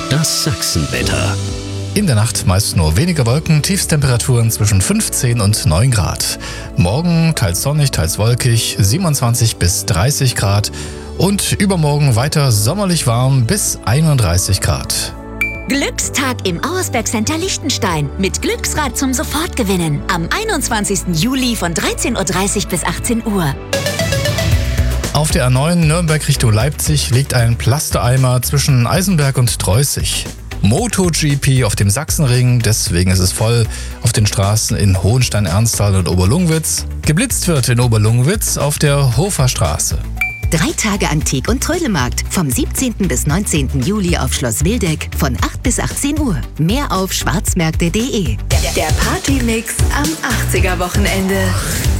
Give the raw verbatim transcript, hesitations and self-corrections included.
Das Sachsenwetter. In der Nacht meist nur wenige Wolken, Tiefstemperaturen zwischen fünfzehn und neun Grad. Morgen teils sonnig, teils wolkig, siebenundzwanzig bis dreißig Grad. Und übermorgen weiter sommerlich warm bis einunddreißig Grad. Glückstag im Auersberg Center Liechtenstein mit Glücksrad zum Sofortgewinnen. Am einundzwanzigsten Juli von dreizehn Uhr dreißig bis achtzehn Uhr. Auf der A neun Nürnberg Richtung Leipzig liegt ein Plastereimer zwischen Eisenberg und Dreußig. MotoGP auf dem Sachsenring, deswegen ist es voll auf den Straßen in Hohenstein-Ernsthal und Oberlungwitz. Geblitzt wird in Oberlungwitz auf der Hoferstraße. Drei Tage Antik- und Trödelmarkt vom siebzehnten bis neunzehnten Juli auf Schloss Wildeck von acht bis achtzehn Uhr. Mehr auf schwarzmärkte punkt de. Der Partymix am achtziger Wochenende.